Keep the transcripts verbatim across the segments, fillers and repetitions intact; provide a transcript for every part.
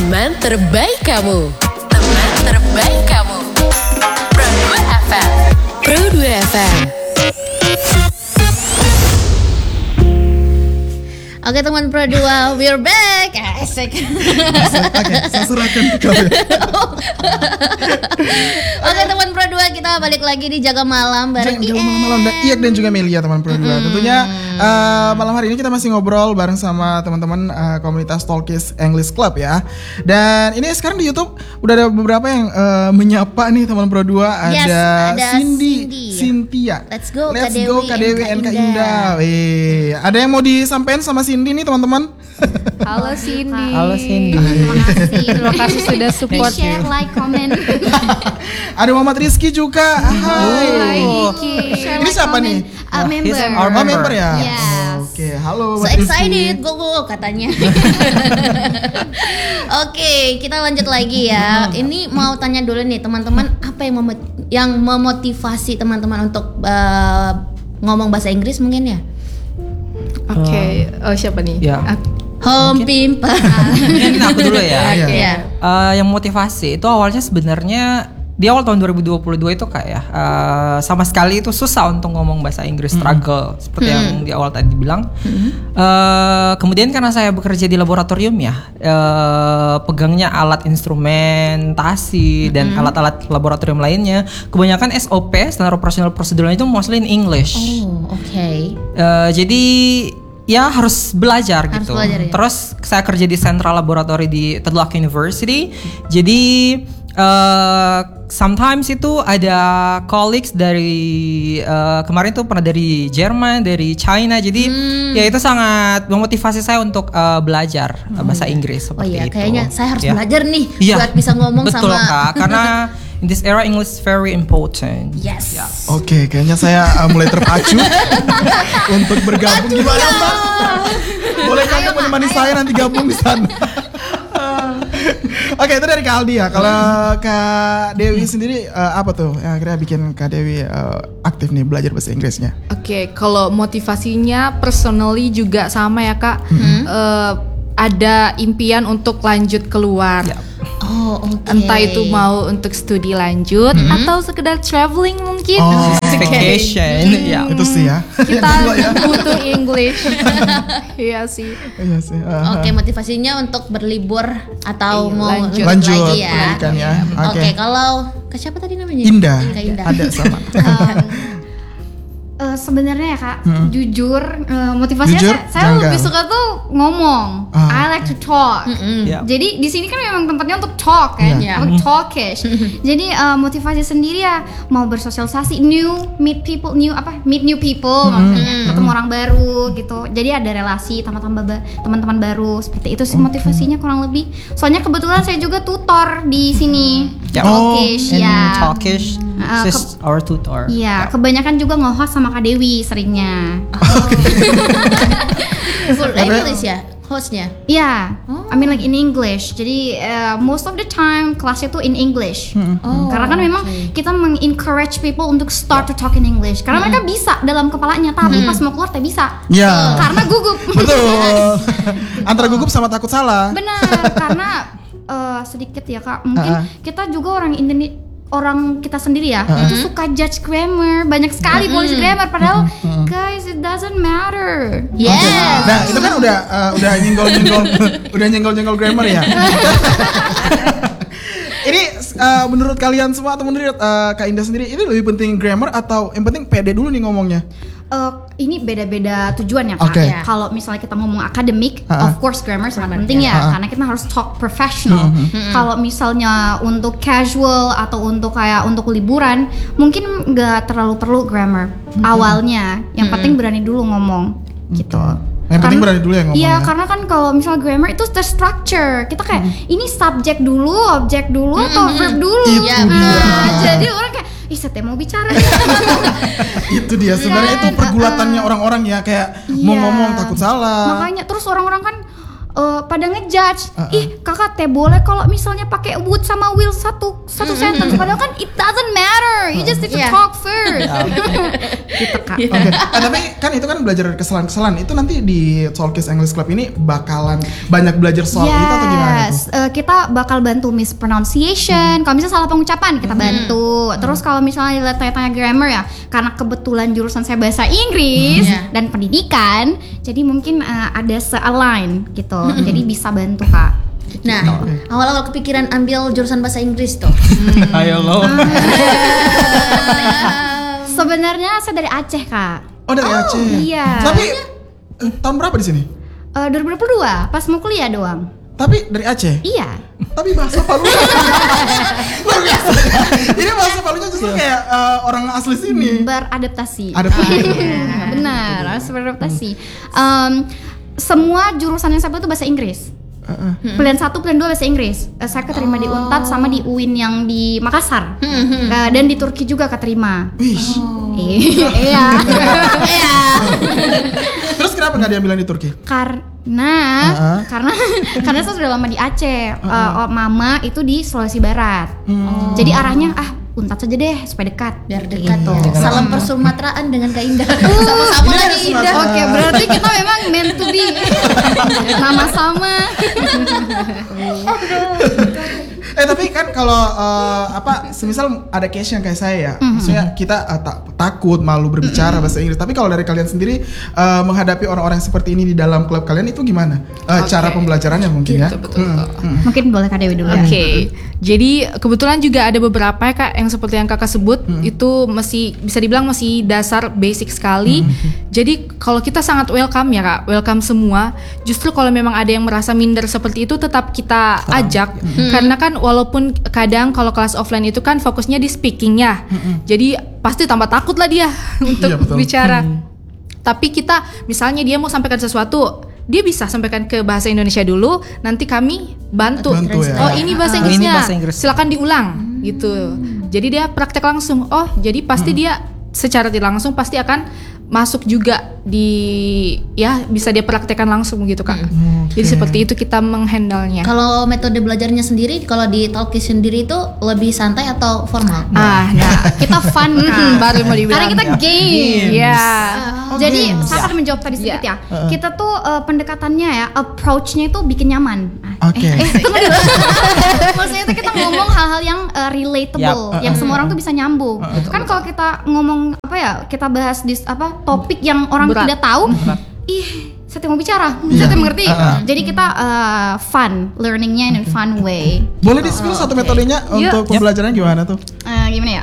Teman terbaik kamu. Teman terbaik kamu. Pro dua F M. Pro dua F M. Oke teman Pro dua, we're back. Asik. Oke, saya serahkan ke kalian. Oke teman Pro dua, kita balik lagi di Jaga Malam bareng Jaga Malam dan Iyak dan juga Melia teman Pro dua. Mm. Tentunya uh, malam hari ini kita masih ngobrol bareng sama teman-teman uh, komunitas Talkies English Club ya. Dan ini sekarang di YouTube udah ada beberapa yang uh, menyapa nih teman Pro dua. Yes, ada, ada Cindy, Cindy. Cynthia. Let's go Let's Kak go Dewi Kak Dewi and and Kak Kak Indah. Wih, ada yang mau disampaikan sama Cindy nih teman-teman? Halo Cindy. Halo Cindy. Terima kasih. Terima kasih sudah support. Share, like, comment. Ada Muhammad Rizky juga. Hai. Hai Niki. Share, Ini like, siapa comment. nih? A member. Oh, member. member ya? Yes. Oke, halo So Muhammad Rizky. excited, go go katanya. Oke, kita lanjut lagi ya. Ini mau tanya dulu nih teman-teman, apa yang memot- yang memotivasi teman-teman untuk uh, ngomong bahasa Inggris mungkin ya? Oke, okay. Oh siapa nih? Ya. Ak- Home Pimpa. Mungkin aku dulu ya. Iya. Iya. Uh, yang motivasi itu awalnya sebenarnya di awal tahun dua ribu dua puluh dua itu kayak uh, sama sekali itu susah untuk ngomong bahasa Inggris, struggle seperti Mm-hmm. yang di awal tadi bilang. Mm-hmm. Uh, kemudian karena saya bekerja di laboratorium ya, uh, pegangnya alat instrumentasi dan Mm-hmm. alat-alat laboratorium lainnya, kebanyakan S O P standar operational procedure itu mostly in English. Oh, oke. Okay. Uh, jadi ya harus belajar Harus gitu. belajar, ya? Terus saya kerja di Central Laboratory di Tedlock University. Jadi uh, sometimes itu ada colleagues dari uh, kemarin tuh pernah dari Jerman, dari China. Jadi Hmm. ya itu sangat memotivasi saya untuk uh, belajar uh, bahasa Inggris Oh seperti iya, itu. kayaknya saya harus Ya. belajar nih Iya. buat bisa ngomong Betul, sama. Kak, karena in this era English is very important. Yes. Ya. Oke, kayaknya saya uh, mulai terpacu untuk bergabung. Gimana Mbak? Boleh kamu menemani saya nanti gabung di sana. Oke, itu dari Kak Aldi ya. Kalau Kak Dewi sendiri uh, apa tuh yang akhirnya bikin Kak Dewi uh, aktif nih belajar bahasa Inggrisnya? Oke, okay, kalau motivasinya personally juga sama ya Kak. Hmm. Uh, ada impian untuk lanjut keluar. Ya. Oh, oke. Entah itu mau untuk studi lanjut atau sekedar traveling mungkin. Oh, Vacation. Ya. itu sih ya. Kita Yang kedua ya. butuh English. Iya sih. Iya sih. uh, Oke, motivasinya untuk berlibur atau Iya, mau lanjut. lanjut, Lanjut lagi ya. pendidikan ya. Oke, Oke. kalau ke siapa tadi namanya? Indah. Kak Indah. Ada sama. Um, uh, sebenarnya ya Kak, Hmm. jujur uh, motivasinya Jujur, saya, saya janggal. lebih suka tuh ngomong. Ah. I like to talk. Mm-mm. Ya. Jadi di sini kan memang tempatnya untuk talk kan, Iya. untuk talkish. Jadi uh, motivasi sendiri ya mau bersosialisasi, new meet people, new apa meet new people, maksudnya ketemu orang baru gitu. Jadi ada relasi tambah-tambah ba- teman-teman baru seperti itu sih motivasinya kurang lebih. Soalnya kebetulan saya juga tutor di sini, Ya. talkish And ya. Talkish, Uh, she's our tutor. Iya, kebanyakan juga nge-host sama Kak Dewi seringnya. Full English ya hostnya. Iya, Oh. I mean like in English. Jadi uh, most of the time kelasnya tuh in English. Oh, Karena kan memang oke. kita mengencourage people untuk start to talk in English. Karena mereka bisa dalam kepalanya, tapi pas mau keluar tidak bisa. Ya. Karena gugup. Betul. Antara gugup sama takut salah. Benar, karena uh, sedikit ya Kak. Mungkin Ah. kita juga orang Indonesia, orang kita sendiri ya, Uh-uh. itu suka judge grammar, banyak sekali polisi grammar, padahal guys it doesn't matter. Yes. Nah, itu kan udah uh, udah nyenggol-nyenggol udah nyenggol-nyenggol grammar ya. Ini uh, menurut kalian semua atau menurut uh, Kak Indah sendiri ini lebih penting grammar atau yang penting pede dulu nih ngomongnya? Uh, ini beda-beda tujuan ya Kak. Oke. Ya. Kalau misalnya kita ngomong akademik, Ha-ha. of course grammar sangat Grammar, penting ya, Ha-ha. karena kita harus talk professional. Kalau misalnya untuk casual atau untuk kayak untuk liburan, mungkin nggak terlalu perlu grammar awalnya. Yang penting berani dulu ngomong, gitu. Yang penting berani dulu ya ngomong Iya, ya. karena kan kalau misalnya grammar itu terstructure. Kita kayak ini subjek dulu, objek dulu, atau verb dulu. Itu Iya, dia. Nah, jadi orang kayak, ih saya mau bicara. Itu dia sebenarnya itu pergulatannya orang-orang ya kayak mau Iya. ngomong takut salah. Makanya terus orang-orang kan uh, pada ngejudge. Uh-uh. Ih, kakak teh boleh kalau misalnya pakai would sama will satu satu sentence, padahal kan it doesn't matter. You just need to Yeah. talk first. Gitu kak. Oke, eh, tapi kan itu kan belajar dari kesalahan-kesalahan. Itu nanti di Talkies English Club ini bakalan banyak belajar soal itu atau gimana tuh? Yes, uh, kita bakal bantu mispronunciation. Kalau misalnya salah pengucapan kita bantu. Terus kalau misalnya tanya-tanya grammar ya, karena kebetulan jurusan saya bahasa Inggris Yeah. dan pendidikan, jadi mungkin uh, ada se-align gitu. Jadi bisa bantu kak. Nah, awal-awal kepikiran ambil jurusan bahasa Inggris tuh. Ayo lo. Sebenarnya saya dari Aceh kak. Oh, dari Aceh. iya. Tapi eh, tahun berapa di sini? Uh, dua ribu dua puluh dua pas mau kuliah doang. Tapi dari Aceh. Iya. Tapi bahasa Palunya luar biasa. Ini bahasa Palunya justru kayak eh, orang asli sini. Beradaptasi. Adaptasi. Iya, benar, harus beradaptasi. Um, semua jurusan yang saya pilih itu bahasa Inggris. Pilihan satu, pilihan dua bahasa Inggris. Uh, saya keterima di Unpad sama di U I N yang di Makassar. Uh, dan di Turki juga keterima. Wih. Iya. Iya. Terus kenapa nggak diambilin di Turki? Karena Uh-uh. karena karena saya sudah lama di Aceh. Uh, oh, mama itu di Sulawesi Barat. Jadi arahnya ah Unpad saja deh supaya dekat. Biar dekat Gitu. ya. Salam persumatraan dengan Kak Indah. Sama-sama Ini lagi Sumatera. Indah. Oke, berarti kita memang meant to be. Nama sama. Eh tapi kan kalau eh, apa, semisal ada case yang kayak saya ya, maksudnya kita eh, ta- takut malu berbicara bahasa Inggris. Tapi kalau dari kalian sendiri eh, menghadapi orang-orang seperti ini di dalam klub kalian itu gimana? Eh, Cara pembelajarannya mungkin ya? Betul, betul. Hmm. Mungkin boleh Kak Dewi dulu Oke, ya. jadi kebetulan juga ada beberapa ya kak yang seperti yang kakak sebut itu masih bisa dibilang masih dasar basic sekali. Jadi kalau kita sangat welcome ya kak, welcome semua. Justru kalau memang ada yang merasa minder seperti itu tetap kita ajak, karena kan walaupun kadang kalau kelas offline itu kan fokusnya di speakingnya, jadi pasti tambah takut lah dia untuk Iya, betul. bicara. Tapi kita misalnya dia mau sampaikan sesuatu, dia bisa sampaikan ke bahasa Indonesia dulu, nanti kami bantu. Bantu ya. Oh ini bahasa Ah, ini Inggrisnya, bahasa Inggris. silakan diulang gitu. Jadi dia praktek langsung. Oh jadi pasti dia secara tidak langsung pasti akan masuk juga di ya bisa dia praktekkan langsung gitu kak. Jadi seperti itu kita menghandle-nya. Kalau metode belajarnya sendiri, kalau di Talkies sendiri itu lebih santai atau formal? Ah, nah Kita fun hmm, Kak. baru mau dibilang. Karena kita game. Ya. Oh, Jadi games. saya akan menjawab tadi sedikit Ya. ya. Kita tuh uh, pendekatannya ya, approach-nya itu bikin nyaman. Ah, Oke. Eh, tunggu dulu. Maksudnya itu kita ngomong hal-hal yang uh, relatable, Yap. yang semua orang tuh bisa nyambung. Kan kalau kita ngomong apa ya, kita bahas di apa topik yang orang Berat. tidak tahu, ih, saya tidak mau bicara, saya tidak mengerti. Jadi kita uh, fun, learningnya in a fun way. Boleh di-spill satu metodenya untuk pembelajarannya gimana tuh? Eh, gimana ya?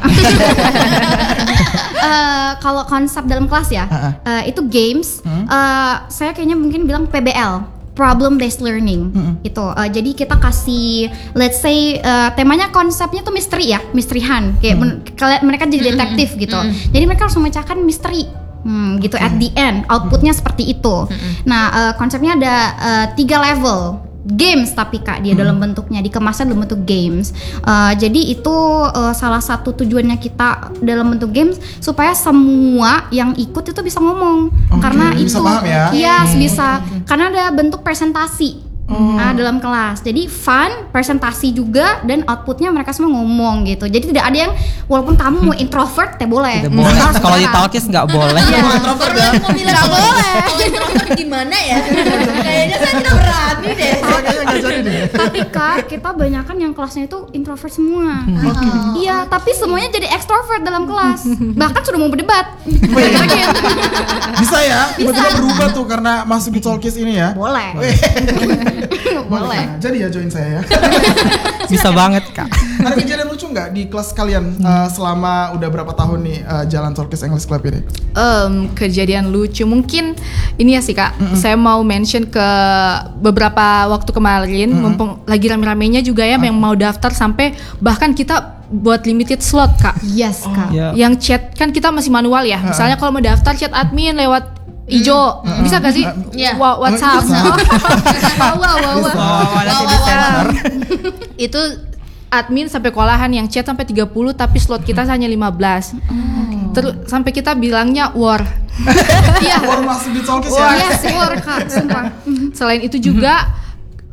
Eh, kalau konsep dalam kelas ya, Uh-uh. eh, itu games. Eh, saya kayaknya mungkin bilang P B L, problem based learning. Itu. Eh, jadi kita kasih, let's say eh, temanya konsepnya tuh misteri ya, mystery hunt. Kayak men- kalian- mereka jadi detektif gitu. Jadi mereka harus memecahkan misteri. Hmm, gitu at the end outputnya seperti itu. Nah eh, konsepnya ada eh, tiga level games, tapi kak dia dalam bentuknya dikemasnya dalam bentuk games. Eh, jadi itu eh, salah satu tujuannya kita dalam bentuk games supaya semua yang ikut itu bisa ngomong. Karena bisa itu paham ya? yes, bisa karena ada bentuk presentasi. Nah, dalam kelas. Jadi fun, presentasi juga, dan outputnya mereka semua ngomong gitu. Jadi tidak ada yang walaupun kamu mau introvert teh boleh. Tidak boleh. Harus Kalau di bicara. Talkies nggak boleh. Iya. Introvert ya? Mau bilang kalau kalau introvert gimana ya? Kayaknya saya tidak berani deh. Kayaknya nggak jadi deh. Tapi kak, kita banyakan yang kelasnya itu introvert semua. Iya, tapi semuanya jadi extrovert dalam kelas. Bahkan sudah mau berdebat. Bisa ya? Tiba-tiba berubah tuh karena masuk di Talkies ini ya? Boleh. Boleh. Jadi ya join saya ya. Bisa banget kak. Ada kejadian lucu nggak di kelas kalian eh, selama udah berapa tahun nih eh, jalan Talkies English Club ini? Em, kejadian lucu mungkin ini ya sih kak. Saya mau mention ke beberapa waktu kemarin, mumpung lagi rame-ramenya juga ya yang mau daftar sampai bahkan kita buat limited slot kak. Yes kak. Ya. Yang chat kan kita masih manual ya. Misalnya kalau mau daftar chat admin lewat ijo, bisa gak sih? Iya. Wa- WhatsApp. Wow, wow, wow, wow. Oh, nanti di sensor. Itu admin sampai kewalahan yang chat sampai tiga puluh tapi slot kita hanya lima belas. Terus sampai kita bilangnya war. Iya. Baru masuk di Talkies Wah, ya? yes, war kak, sumpah. Selain itu juga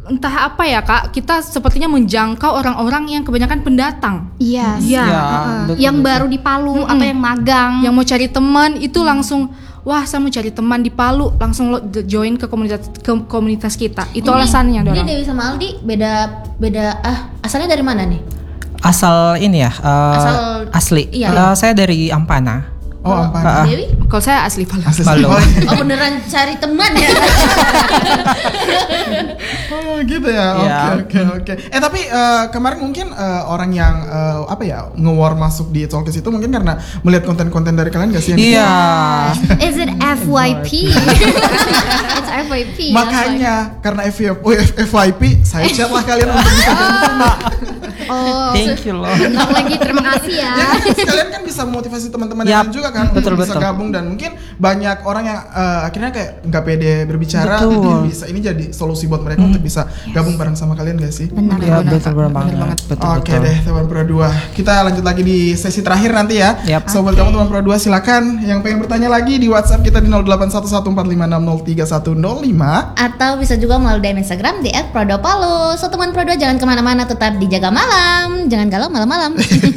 entah apa ya Kak, kita sepertinya menjangkau orang-orang yang kebanyakan pendatang. Iya. Iya. Ya, Heeh. betul, Yang betul. baru di Palu atau yang magang. Yang mau cari teman itu langsung, wah saya mau cari teman di Palu, langsung lo join ke komunitas ke komunitas kita. Itu alasannya Ini dorang. Dewi sama Aldi beda beda ah asalnya dari mana nih? Asal ini ya, uh, Asal- asli. iya. Uh, saya dari Ampana. Oh, ampun. Ah. Dewi? Kalau saya asli Palu. Asli Palu. Oh, Oh beneran cari teman ya? oh, gitu ya. Oke, Iya. oke, oke. Eh tapi eh, kemarin mungkin eh, orang yang eh, apa ya nge-war masuk di Talkies itu mungkin karena melihat konten-konten dari kalian gak sih? yang Iya. Is it F Y P? It's F Y P. Makanya karena F Y P, oh, F- F Y P saya chat lah kalian untuk bisa join di sini. Oh, Thank you loh. bentar lagi, terima kasih ya. Ya kan, sekalian kan bisa memotivasi teman-teman yang Yap, lain juga kan betul, untuk bisa betul. gabung dan mungkin banyak orang yang eh, akhirnya kayak nggak pede berbicara Betul. mungkin bisa ini jadi solusi buat mereka untuk bisa gabung bareng sama kalian gak sih? Benar. Ya betul betul banget. Betul Oke betul. deh teman Pro dua. Kita lanjut lagi di sesi terakhir nanti ya. Yap. So buat kamu teman Pro dua silakan yang pengen bertanya lagi di WhatsApp kita di nol delapan satu satu empat lima enam nol tiga satu nol lima. Atau bisa juga melalui D M Instagram di et prodopalu. So teman Pro dua jangan kemana-mana, tetap dijaga malam, jangan galau malam-malam.